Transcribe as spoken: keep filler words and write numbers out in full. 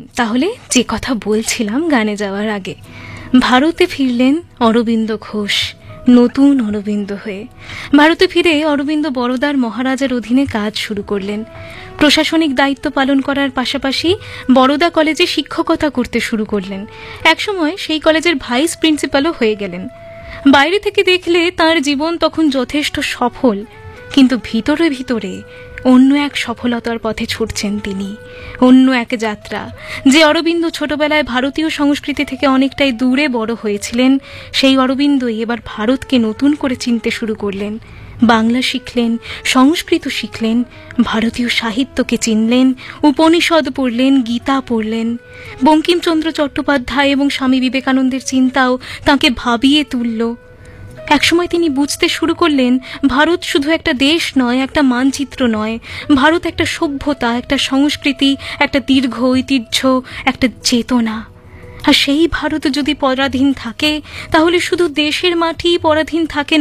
তাহলে যে কথা বলছিলাম গানে যাওয়ার আগে, ভারতে ফিরলেন অরবিন্দ ঘোষ নতুন অরবিন্দ হয়ে। ভারতে ফিরে অরবিন্দ বরোদার মহারাজার অধীনে কাজ শুরু করলেন। প্রশাসনিক দায়িত্ব পালন করার পাশাপাশি বরোদা কলেজে শিক্ষকতা করতে শুরু করলেন। একসময় সেই কলেজের ভাইস প্রিন্সিপালও হয়ে গেলেন। বাইরে থেকে দেখলে তার জীবন তখন যথেষ্ট সফল, কিন্তু ভিতরে ভিতরে অন্য এক সফলতার পথে ছুটছেন তিনি, অন্য এক যাত্রা। যে অরবিন্দ ছোটবেলায় ভারতীয় সংস্কৃতি থেকে অনেকটাই দূরে বড় হয়েছিলেন, সেই অরবিন্দই এবার ভারতকে নতুন করে চিনতে শুরু করলেন। বাংলা শিখলেন, সংস্কৃত শিখলেন, ভারতীয় সাহিত্যকে চিনলেন, উপনিষদ পড়লেন, গীতা পড়লেন। বঙ্কিমচন্দ্র চট্টোপাধ্যায় এবং স্বামী বিবেকানন্দের চিন্তাও তাঁকে ভাবিয়ে তুলল। একসময় তিনি বুঝতে শুরু করলেন, ভারত শুধু একটা দেশ নয়, একটা মানচিত্র নয়, ভারত একটা সভ্যতা, একটা সংস্কৃতি, একটা দীর্ঘ ঐতিহ্য, একটা চেতনা। আর সেই ভারত যদি পরাধীন থাকে, তাহলে শুধু দেশের মাটিই পরাধীন থাকে